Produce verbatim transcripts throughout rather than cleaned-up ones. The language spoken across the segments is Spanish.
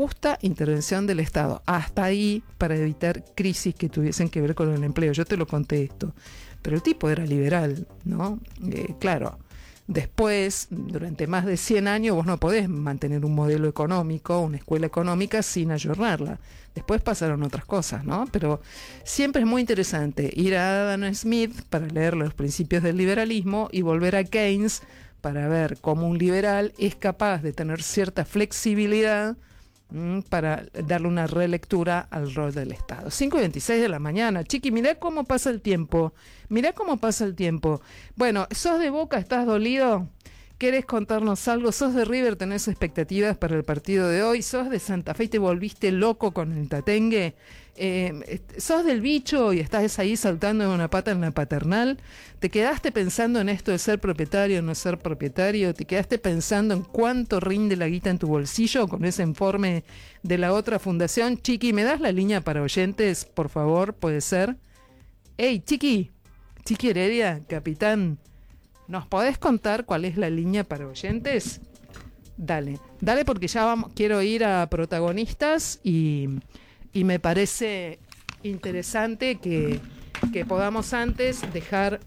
justa intervención del Estado, hasta ahí, para evitar crisis que tuviesen que ver con el empleo. Yo te lo conté esto, pero el tipo era liberal, ¿no? Eh, claro, después, durante más de cien años, vos no podés mantener un modelo económico, una escuela económica, sin ayornarla. Después pasaron otras cosas, ¿no? Pero siempre es muy interesante ir a Adam Smith para leer los principios del liberalismo y volver a Keynes para ver cómo un liberal es capaz de tener cierta flexibilidad mmm, para darle una relectura al rol del Estado. cinco y veintiséis de la mañana. Chiqui, mirá cómo pasa el tiempo. Mirá cómo pasa el tiempo. Bueno, ¿sos de Boca? ¿Estás dolido? ¿Querés contarnos algo? ¿Sos de River? ¿Tenés expectativas para el partido de hoy? ¿Sos de Santa Fe y te volviste loco con el tatengue? Eh, ¿Sos del bicho y estás ahí saltando de una pata en la paternal? ¿Te quedaste pensando en esto de ser propietario o no ser propietario? ¿Te quedaste pensando en cuánto rinde la guita en tu bolsillo con ese informe de la otra fundación? Chiqui, ¿me das la línea para oyentes, por favor? ¿Puede ser? ¡Ey, Chiqui! Chiqui Heredia, capitán. ¿Nos podés contar cuál es la línea para oyentes? Dale, dale porque ya vamos, quiero ir a protagonistas y, y me parece interesante que, que podamos antes dejar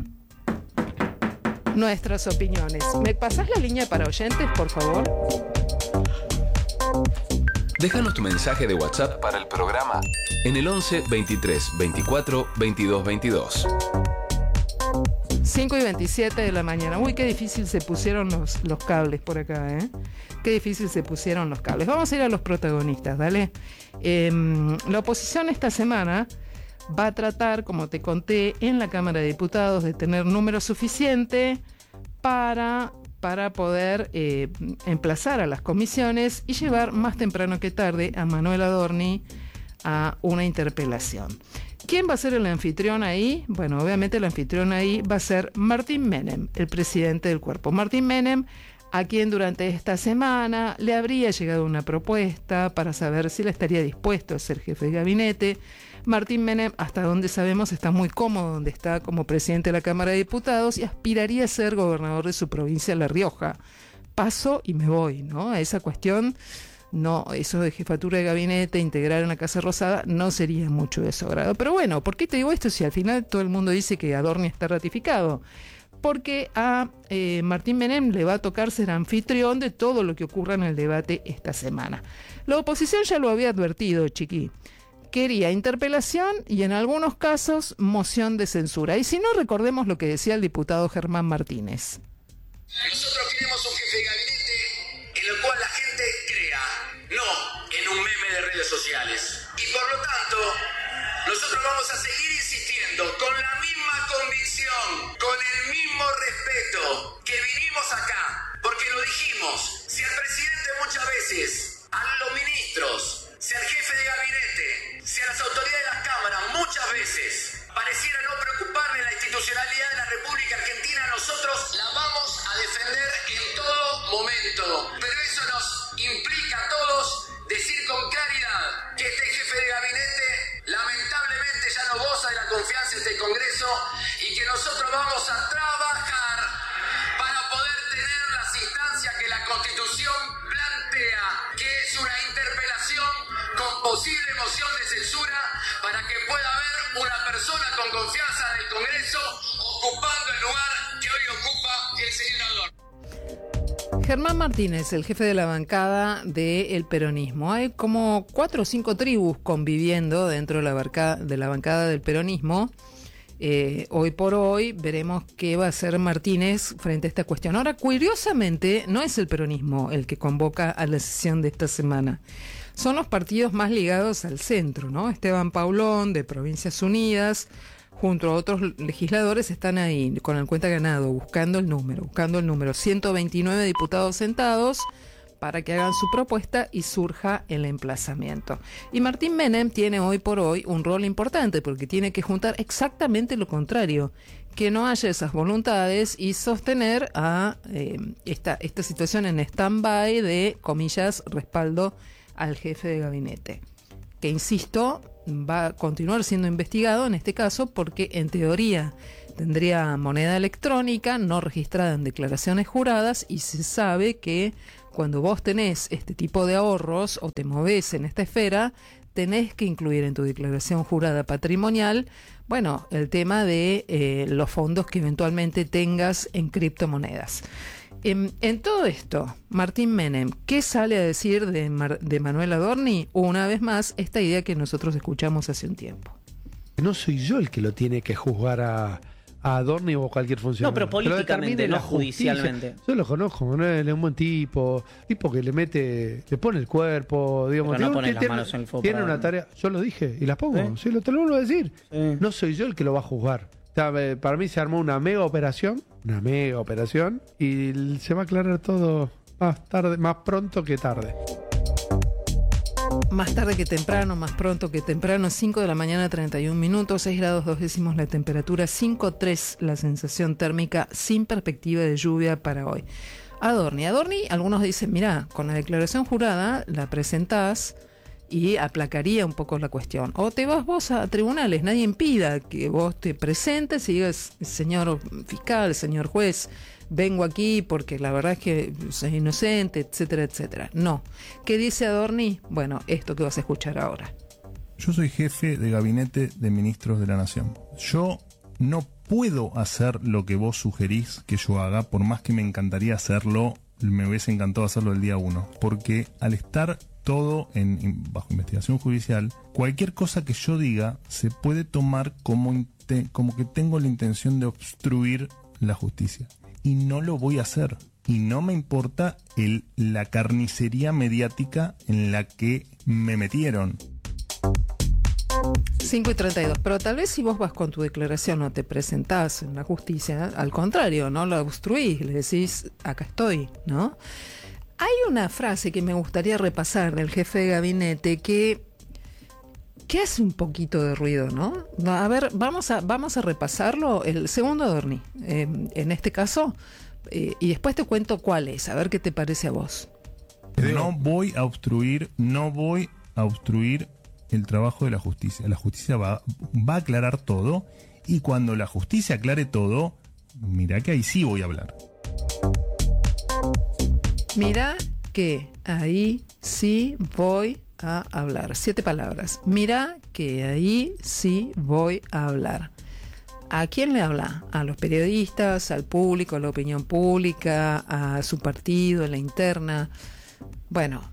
nuestras opiniones. ¿Me pasás la línea para oyentes, por favor? Déjanos tu mensaje de WhatsApp para el programa en el once, veintitrés, veinticuatro, veintidós, veintidós. cinco y veintisiete de la mañana. Uy, qué difícil se pusieron los, los cables por acá, ¿eh? Qué difícil se pusieron los cables. Vamos a ir a los protagonistas, ¿dale? Eh, la oposición esta semana va a tratar, como te conté, en la Cámara de Diputados de tener número suficiente para, para poder eh, emplazar a las comisiones y llevar más temprano que tarde a Manuel Adorni a una interpelación. ¿Quién va a ser el anfitrión ahí? Bueno, obviamente el anfitrión ahí va a ser Martín Menem, el presidente del cuerpo. Martín Menem, a quien durante esta semana le habría llegado una propuesta para saber si él estaría dispuesto a ser jefe de gabinete. Martín Menem, hasta donde sabemos, está muy cómodo donde está como presidente de la Cámara de Diputados y aspiraría a ser gobernador de su provincia, La Rioja. Paso y me voy, ¿no? A esa cuestión... No, eso de jefatura de gabinete, integrar en la Casa Rosada, no sería mucho de su agrado. Pero bueno, ¿por qué te digo esto si al final todo el mundo dice que Adorni está ratificado? Porque a eh, Martín Menem le va a tocar ser anfitrión de todo lo que ocurra en el debate esta semana. La oposición ya lo había advertido, Chiqui. Quería interpelación y en algunos casos moción de censura. Y si no, recordemos lo que decía el diputado Germán Martínez. Nosotros queremos un jefe de gabinete en el cual la gente crea, no en un meme de redes sociales. Y por lo tanto, nosotros vamos a seguir insistiendo con la misma convicción, con el mismo respeto que vinimos acá, porque lo dijimos. Si al presidente muchas veces, a los ministros, si al jefe de gabinete, si a las autoridades de las cámaras muchas veces pareciera no preocuparle la institucionalidad de la República Argentina, nosotros la vamos a defender en todo momento. Pero eso nos implica a todos decir con claridad que este jefe de gabinete lamentablemente ya no goza de la confianza de este Congreso y que nosotros vamos a trabajar para poder tener las instancias que la Constitución plantea, que es una interpelación con posible moción de censura para que pueda haber una persona con confianza del Congreso ocupando el lugar que hoy ocupa el señor Adorni. Germán Martínez, el jefe de la bancada del peronismo. Hay como cuatro o cinco tribus conviviendo dentro de la, barca, de la bancada del peronismo. Eh, hoy por hoy veremos qué va a hacer Martínez frente a esta cuestión. Ahora, curiosamente, no es el peronismo el que convoca a la sesión de esta semana. Son los partidos más ligados al centro, ¿no? Esteban Paulón, de Provincias Unidas, junto a otros legisladores, están ahí con el cuenta ganado, buscando el número, buscando el número. ciento veintinueve diputados sentados para que hagan su propuesta y surja el emplazamiento. Y Martín Menem tiene hoy por hoy un rol importante porque tiene que juntar exactamente lo contrario, que no haya esas voluntades y sostener a eh, esta, esta situación en stand-by de, comillas, respaldo al jefe de gabinete, que insisto, va a continuar siendo investigado en este caso porque en teoría tendría moneda electrónica no registrada en declaraciones juradas y se sabe que cuando vos tenés este tipo de ahorros o te movés en esta esfera, tenés que incluir en tu declaración jurada patrimonial, bueno, el tema de eh, los fondos que eventualmente tengas en criptomonedas. En, en todo esto, Martín Menem, ¿qué sale a decir de, Mar, de Manuel Adorni? Una vez más, esta idea que nosotros escuchamos hace un tiempo. No soy yo el que lo tiene que juzgar a, a Adorni o cualquier funcionario. No, pero políticamente, no judicialmente. Yo lo conozco, Manuel es un buen tipo, tipo que le mete, le pone el cuerpo, digamos. Pero no pone las tiene, manos en el fuego. Tiene una tarea, yo lo dije y las pongo, ¿Eh? sí, lo, te lo vuelvo a decir. Sí. No soy yo el que lo va a juzgar. O sea, para mí se armó una mega operación, una mega operación, y se va a aclarar todo más tarde, más pronto que tarde. Más tarde que temprano, más pronto que temprano, cinco de la mañana, treinta y un minutos, seis grados dos décimos la temperatura, cinco punto tres la sensación térmica, sin perspectiva de lluvia para hoy. Adorni, Adorni, algunos dicen, mirá, con la declaración jurada la presentás y aplacaría un poco la cuestión. O te vas vos a tribunales, nadie impida que vos te presentes y digas, señor fiscal, señor juez, vengo aquí porque la verdad es que soy inocente, etcétera, etcétera. No. ¿Qué dice Adorni? Bueno, esto que vas a escuchar ahora. Yo soy jefe de gabinete de ministros de la Nación. Yo no puedo hacer lo que vos sugerís que yo haga, por más que me encantaría hacerlo, me hubiese encantado hacerlo el día uno, porque al estar todo en, en, bajo investigación judicial, cualquier cosa que yo diga se puede tomar como, como que tengo la intención de obstruir la justicia. Y no lo voy a hacer. Y no me importa el, la carnicería mediática en la que me metieron. cinco y treinta y dos, pero tal vez si vos vas con tu declaración o te presentás en la justicia, al contrario, no la obstruís, le decís, acá estoy, ¿no? Hay una frase que me gustaría repasar del jefe de gabinete que, que hace un poquito de ruido, ¿no? A ver, vamos a, vamos a repasarlo, el segundo Adorni, eh, en este caso, eh, y después te cuento cuál es, a ver qué te parece a vos. No voy a obstruir, no voy a obstruir el trabajo de la justicia. La justicia va, va a aclarar todo, y cuando la justicia aclare todo, mirá que ahí sí voy a hablar. Mirá que ahí sí voy a hablar. Siete palabras. Mirá que ahí sí voy a hablar. ¿A quién le habla? A los periodistas, al público, a la opinión pública, a su partido, a la interna. Bueno,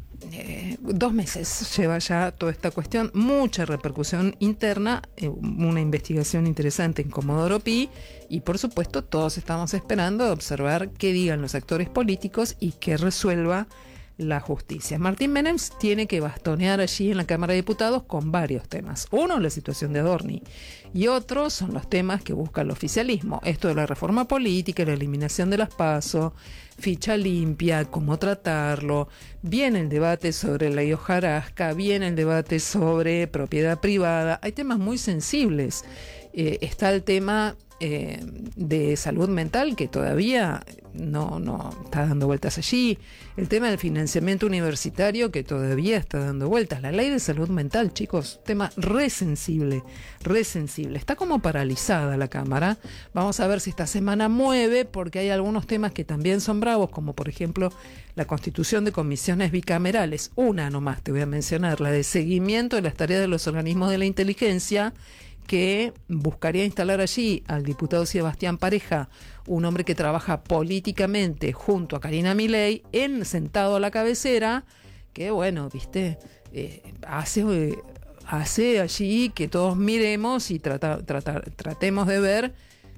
eh, dos meses lleva ya toda esta cuestión, mucha repercusión interna, eh, una investigación interesante en Comodoro Pi, y por supuesto todos estamos esperando observar qué digan los actores políticos y qué resuelva la justicia. Martín Menem tiene que bastonear allí en la Cámara de Diputados con varios temas. Uno, la situación de Adorni, y otros son los temas que busca el oficialismo. Esto de la reforma política, la eliminación de las PASO, ficha limpia, cómo tratarlo. Viene el debate sobre la ley hojarasca, viene el debate sobre propiedad privada. Hay temas muy sensibles. Eh, está el tema eh, de salud mental, que todavía no, no está dando vueltas allí. El tema del financiamiento universitario, que todavía está dando vueltas. La ley de salud mental, chicos, tema re sensible, re sensible. Está como paralizada la Cámara. Vamos a ver si esta semana mueve, porque hay algunos temas que también son bravos, como por ejemplo la constitución de comisiones bicamerales. Una nomás te voy a mencionar, la de seguimiento de las tareas de los organismos de la inteligencia, que buscaría instalar allí al diputado Sebastián Pareja, un hombre que trabaja políticamente junto a Karina Milei, en sentado a la cabecera, que bueno, viste, eh, hace, eh, hace allí que todos miremos y trata, trata, tratemos de ver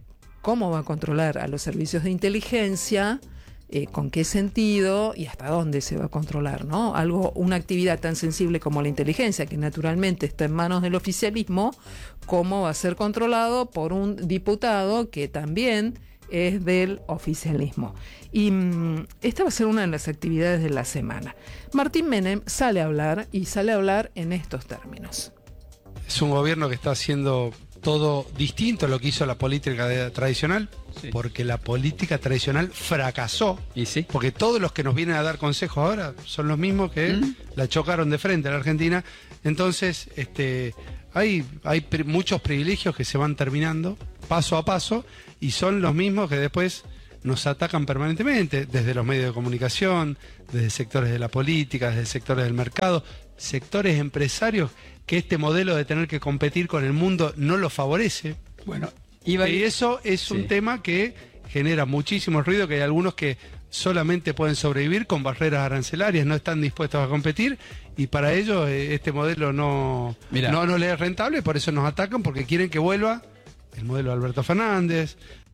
cómo va a controlar a los servicios de inteligencia, Eh, con qué sentido y hasta dónde se va a controlar, ¿no? Algo, una actividad tan sensible como la inteligencia, que naturalmente está en manos del oficialismo, cómo va a ser controlado por un diputado que también es del oficialismo. Y mmm, esta va a ser una de las actividades de la semana. Martín Menem sale a hablar y sale a hablar en estos términos. Es un gobierno que está haciendo todo distinto a lo que hizo la política de, tradicional, sí. Porque la política tradicional fracasó. ¿Y sí? Porque todos los que nos vienen a dar consejos ahora son los mismos que ¿Mm? la chocaron de frente a la Argentina. Entonces, este, hay, hay pri- muchos privilegios que se van terminando paso a paso, y son los mismos que después nos atacan permanentemente, desde los medios de comunicación, desde sectores de la política, desde sectores del mercado, sectores empresarios que este modelo de tener que competir con el mundo no lo favorece. Bueno, iba y eso es sí. un tema que genera muchísimo ruido, que hay algunos que solamente pueden sobrevivir con barreras arancelarias, no están dispuestos a competir, y para ellos eh, este modelo no, no, no les es rentable, por eso nos atacan, porque quieren que vuelva el modelo de Alberto Fernández.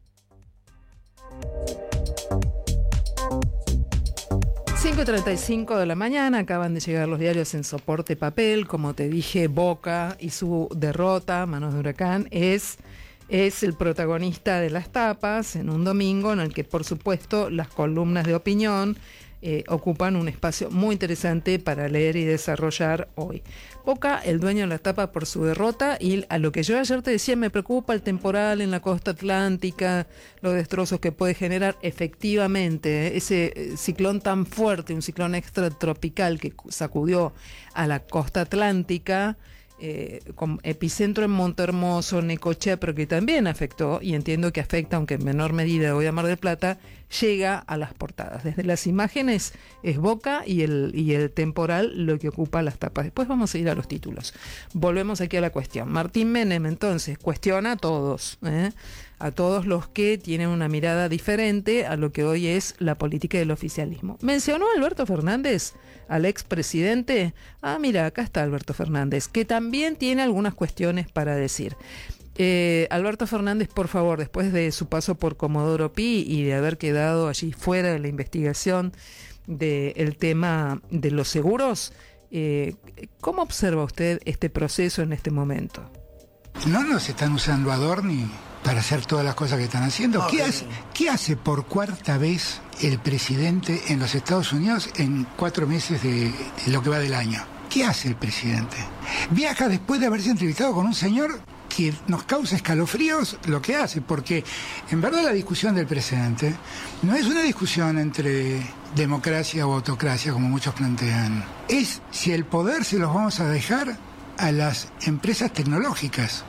cinco y treinta y cinco de la mañana, acaban de llegar los diarios en soporte papel. Como te dije, Boca y su derrota, manos de huracán, es, es el protagonista de las tapas en un domingo en el que, por supuesto, las columnas de opinión eh, ocupan un espacio muy interesante para leer y desarrollar hoy. Boca, el dueño de la tapa por su derrota, y a lo que yo ayer te decía, me preocupa el temporal en la costa atlántica, los destrozos que puede generar efectivamente eh, ese eh, ciclón tan fuerte, un ciclón extratropical que sacudió a la costa atlántica, eh, con epicentro en Montehermoso, Necochea, pero que también afectó, y entiendo que afecta, aunque en menor medida hoy a Mar del Plata, llega a las portadas. Desde las imágenes es Boca y el, y el temporal lo que ocupa las tapas. Después vamos a ir a los títulos. Volvemos aquí a la cuestión. Martín Menem entonces cuestiona a todos, ¿eh? a todos los que tienen una mirada diferente a lo que hoy es la política del oficialismo. ¿Mencionó Alberto Fernández al expresidente? Ah, mira, acá está Alberto Fernández, que también tiene algunas cuestiones para decir. Eh, Alberto Fernández, por favor, después de su paso por Comodoro Pi y de haber quedado allí fuera de la investigación del tema de los seguros, eh, ¿cómo observa usted este proceso en este momento? No nos están usando a Adorni para hacer todas las cosas que están haciendo. ¿Qué hace, ¿Qué hace por cuarta vez el presidente en los Estados Unidos en cuatro meses de, de lo que va del año? ¿Qué hace el presidente? Viaja después de haberse entrevistado con un señor que nos causa escalofríos lo que hace, porque en verdad la discusión del presidente no es una discusión entre democracia o autocracia, como muchos plantean. Es si el poder se los vamos a dejar a las empresas tecnológicas.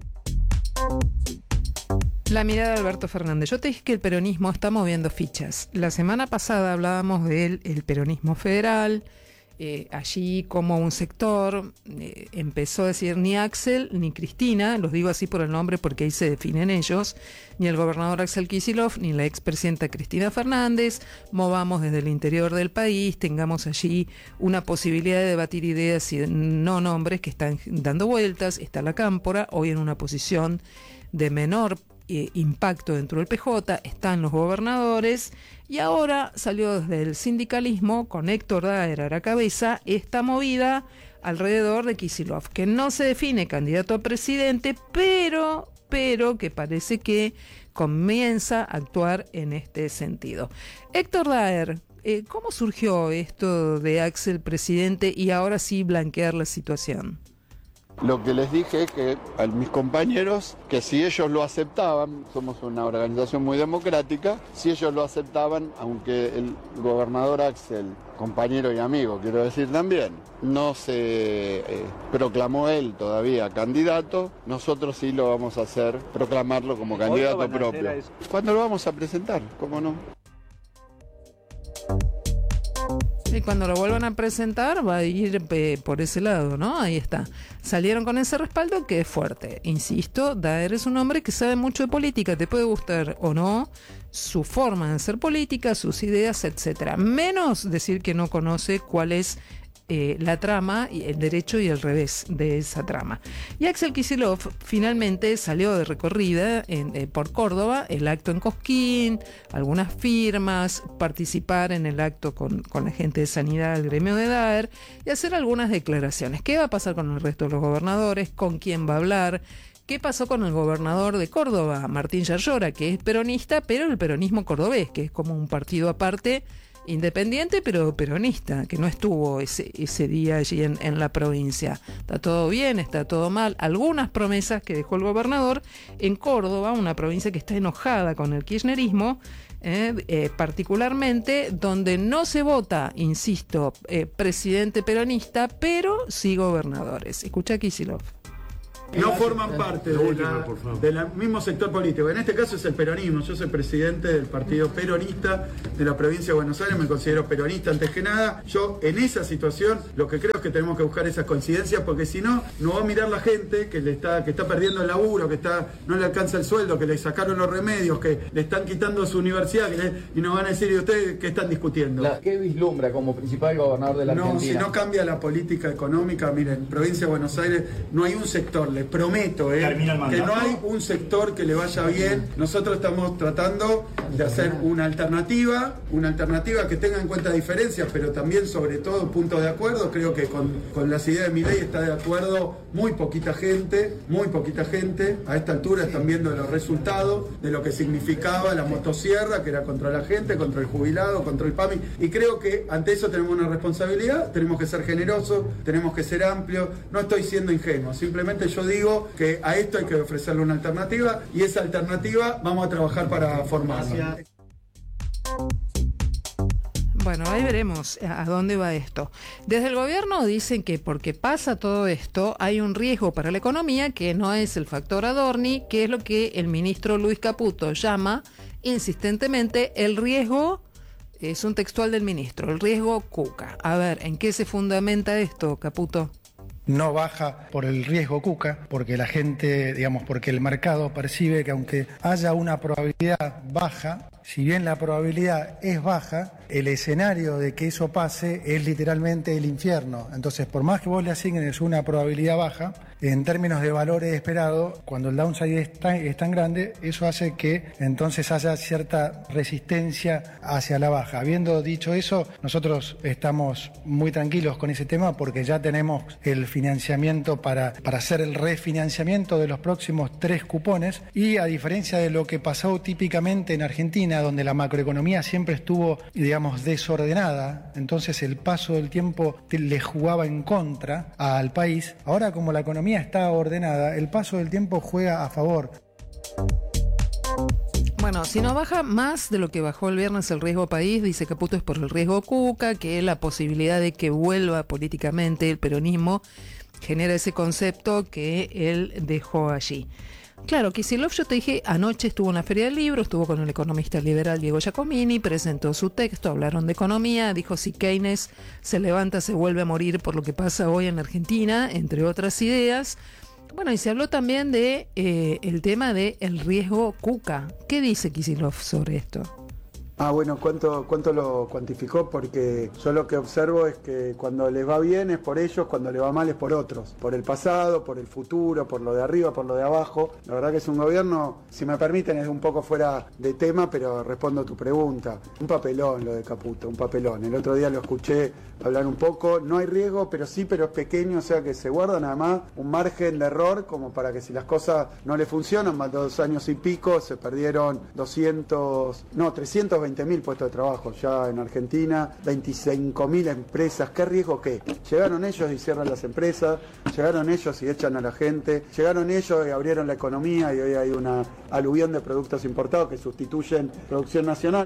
La mirada de Alberto Fernández. Yo te dije que el peronismo está moviendo fichas. La semana pasada hablábamos del el peronismo federal. Eh, allí como un sector eh, empezó a decir ni Axel ni Cristina, los digo así por el nombre porque ahí se definen ellos, ni el gobernador Axel Kicillof ni la expresidenta Cristina Fernández, movamos desde el interior del país, tengamos allí una posibilidad de debatir ideas y no nombres que están dando vueltas. Está la Cámpora, hoy en una posición de menor Eh, impacto dentro del P J, están los gobernadores, y ahora salió desde el sindicalismo con Héctor Daer a la cabeza esta movida alrededor de Kicillof, que no se define candidato a presidente, pero, pero que parece que comienza a actuar en este sentido. Héctor Daer, eh, ¿cómo surgió esto de Axel presidente y ahora sí blanquear la situación? Lo que les dije es que a mis compañeros, que si ellos lo aceptaban, somos una organización muy democrática, si ellos lo aceptaban, aunque el gobernador Axel, compañero y amigo, quiero decir también, no se eh, proclamó él todavía candidato, nosotros sí lo vamos a hacer, proclamarlo como candidato propio. ¿Cuándo lo vamos a presentar? ¿Cómo no? Y cuando lo vuelvan a presentar va a ir eh, por ese lado, ¿no? Ahí está. Salieron con ese respaldo que es fuerte. Insisto, Daer es un hombre que sabe mucho de política. Te puede gustar o no su forma de hacer política, sus ideas, etcétera. Menos decir que no conoce cuál es eh, la trama, el derecho y el revés de esa trama. Y Axel Kicillof finalmente salió de recorrida en, eh, por Córdoba, el acto en Cosquín, algunas firmas, participar en el acto con, con la gente de sanidad del gremio de Daer y hacer algunas declaraciones. ¿Qué va a pasar con el resto de los gobernadores? ¿Con quién va a hablar? ¿Qué pasó con el gobernador de Córdoba, Martín Yarlora, que es peronista, pero el peronismo cordobés, que es como un partido aparte, independiente pero peronista, que no estuvo ese, ese día allí en, en la provincia? Está todo bien, está todo mal. Algunas promesas que dejó el gobernador en Córdoba, una provincia que está enojada con el kirchnerismo, eh, eh, particularmente donde no se vota, insisto, eh, presidente peronista, pero sí gobernadores. Escucha Kicillof. no forman parte de la, del mismo sector político. En este caso es el peronismo. Yo soy presidente del partido peronista de la provincia de Buenos Aires, me considero peronista antes que nada. Yo en esa situación lo que creo es que tenemos que buscar esas coincidencias, porque si no, no va a mirar la gente que le está, que está perdiendo el laburo, que está, no le alcanza el sueldo, que le sacaron los remedios, que le están quitando su universidad, que le, y nos van a decir, ¿y ustedes qué están discutiendo? La, ¿Qué vislumbra como principal gobernador de la no, Argentina? Si no cambia la política económica, miren, en provincia de Buenos Aires no hay un sector, les prometo, eh, que no hay un sector que le vaya bien. Nosotros estamos tratando de hacer una alternativa, una alternativa que tenga en cuenta diferencias, pero también sobre todo puntos de acuerdo. Creo que con, con las ideas de Milei está de acuerdo muy poquita gente, muy poquita gente. A esta altura están viendo los resultados de lo que significaba la motosierra, que era contra la gente, contra el jubilado, contra el PAMI, y creo que ante eso tenemos una responsabilidad, tenemos que ser generosos, tenemos que ser amplios. No estoy siendo ingenuo, simplemente yo digo que a esto hay que ofrecerle una alternativa, y esa alternativa vamos a trabajar para formarla. Bueno, ahí veremos a dónde va esto. Desde el gobierno dicen que porque pasa todo esto hay un riesgo para la economía que no es el factor Adorni, que es lo que el ministro Luis Caputo llama insistentemente el riesgo, es un textual del ministro, el riesgo Cuca. A ver, ¿en qué se fundamenta esto, Caputo? No baja por el riesgo Cuca, porque la gente, digamos, porque el mercado percibe que aunque haya una probabilidad baja, si bien la probabilidad es baja, el escenario de que eso pase es literalmente el infierno. Entonces, por más que vos le asignes una probabilidad baja, en términos de valores esperados, cuando el downside es tan, es tan grande, eso hace que entonces haya cierta resistencia hacia la baja. Habiendo dicho eso, nosotros estamos muy tranquilos con ese tema porque ya tenemos el financiamiento para, para hacer el refinanciamiento de los próximos tres cupones, y a diferencia de lo que pasó típicamente en Argentina, donde la macroeconomía siempre estuvo, digamos, desordenada, entonces el paso del tiempo le jugaba en contra al país. Ahora, como la economía está ordenada, el paso del tiempo juega a favor. Bueno, si no baja más de lo que bajó el viernes el riesgo país, dice Caputo, es por el riesgo Cuca, que la posibilidad de que vuelva políticamente el peronismo genera ese concepto que él dejó allí. Claro, Kicillof, yo te dije, anoche estuvo en la Feria del Libro, estuvo con el economista liberal Diego Giacomini, presentó su texto, hablaron de economía, dijo si Keynes se levanta, se vuelve a morir por lo que pasa hoy en Argentina, entre otras ideas. Bueno, y se habló también de eh, el tema de el riesgo Cuca. ¿Qué dice Kicillof sobre esto? Ah, bueno, ¿cuánto, cuánto lo cuantificó? Porque yo lo que observo es que cuando les va bien es por ellos, cuando les va mal es por otros. Por el pasado, por el futuro, por lo de arriba, por lo de abajo. La verdad que es un gobierno, si me permiten, es un poco fuera de tema, pero respondo a tu pregunta. Un papelón lo de Caputo, un papelón. El otro día lo escuché hablar un poco. No hay riesgo, pero sí, pero es pequeño, o sea que se guarda nada más un margen de error como para que si las cosas no le funcionan, más de dos años y pico, se perdieron doscientos, no, trescientos veinte mil puestos de trabajo ya en Argentina, veinticinco mil empresas. ¿Qué riesgo qué? Llegaron ellos y cierran las empresas, llegaron ellos y echan a la gente, llegaron ellos y abrieron la economía y hoy hay una aluvión de productos importados que sustituyen producción nacional.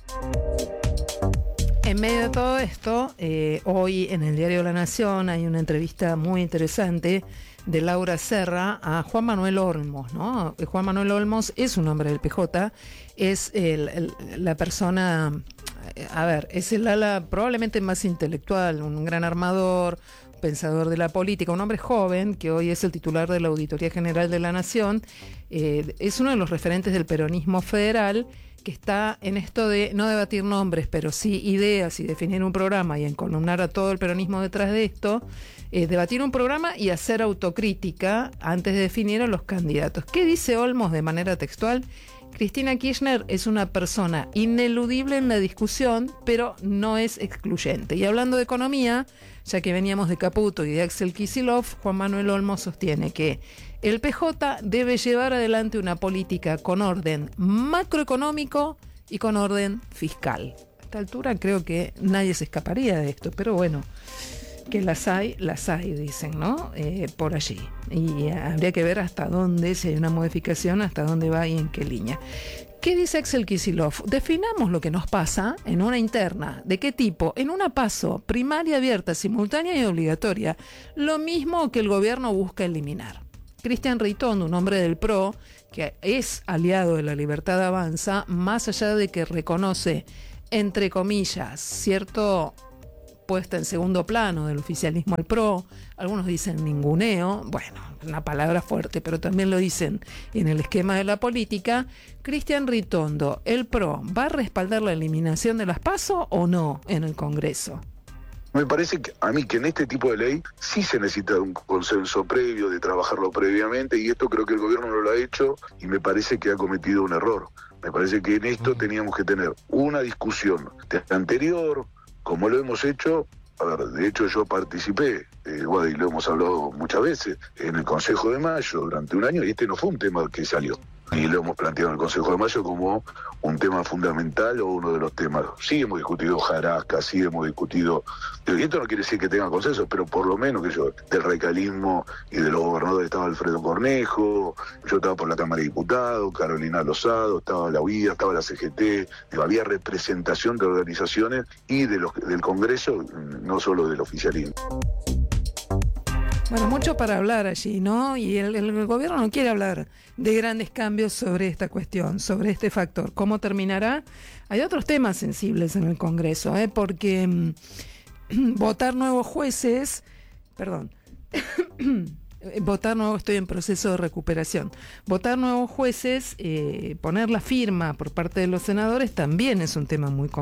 En medio de todo esto, eh, hoy en el diario La Nación hay una entrevista muy interesante de Laura Serra a Juan Manuel Olmos, ¿no? Juan Manuel Olmos es un hombre del P J, es el, el, la persona, a ver, es el ala probablemente más intelectual, un gran armador, pensador de la política, un hombre joven que hoy es el titular de la Auditoría General de la Nación, eh, es uno de los referentes del peronismo federal, que está en esto de no debatir nombres, pero sí ideas y definir un programa y encolumnar a todo el peronismo detrás de esto, eh, debatir un programa y hacer autocrítica antes de definir a los candidatos. ¿Qué dice Olmos de manera textual? Cristina Kirchner es una persona ineludible en la discusión, pero no es excluyente. Y hablando de economía, ya que veníamos de Caputo y de Axel Kicillof, Juan Manuel Olmos sostiene que el P J debe llevar adelante una política con orden macroeconómico y con orden fiscal. A esta altura creo que nadie se escaparía de esto, pero bueno, que las hay, las hay, dicen, ¿no? Eh, por allí. Y habría que ver hasta dónde, si hay una modificación, hasta dónde va y en qué línea. ¿Qué dice Axel Kicillof? Definamos lo que nos pasa en una interna. ¿De qué tipo? En una PASO, primaria abierta, simultánea y obligatoria. Lo mismo que el gobierno busca eliminar. Cristian Ritondo, un hombre del P R O, que es aliado de la Libertad Avanza, más allá de que reconoce, entre comillas, cierto puesta en segundo plano del oficialismo al P R O, algunos dicen ninguneo, bueno, una palabra fuerte, pero también lo dicen en el esquema de la política. Cristian Ritondo, ¿el P R O va a respaldar la eliminación de las PASO o no en el Congreso? Me parece que a mí que en este tipo de ley sí se necesita un consenso previo, de trabajarlo previamente, y esto creo que el gobierno no lo ha hecho y me parece que ha cometido un error. Me parece que en esto teníamos que tener una discusión anterior, como lo hemos hecho. A ver, de hecho yo participé, eh, bueno, y lo hemos hablado muchas veces, en el Consejo de Mayo durante un año, y este no fue un tema que salió. Y lo hemos planteado en el Consejo de Mayo como un tema fundamental o uno de los temas. Sí hemos discutido Jarasca, sí hemos discutido... Y esto no quiere decir que tenga consenso, pero por lo menos que yo, del radicalismo y de los gobernadores, estaba Alfredo Cornejo, yo estaba por la Cámara de Diputados, Carolina Lozado, estaba la U I A, estaba la C G T, había representación de organizaciones y de los, del Congreso, no solo del oficialismo. Bueno, mucho para hablar allí, ¿no? Y el, el gobierno no quiere hablar de grandes cambios sobre esta cuestión, sobre este factor. ¿Cómo terminará? Hay otros temas sensibles en el Congreso, ¿eh? Porque mmm, votar nuevos jueces, perdón, votar nuevos, estoy en proceso de recuperación, votar nuevos jueces, eh, poner la firma por parte de los senadores también es un tema muy complicado.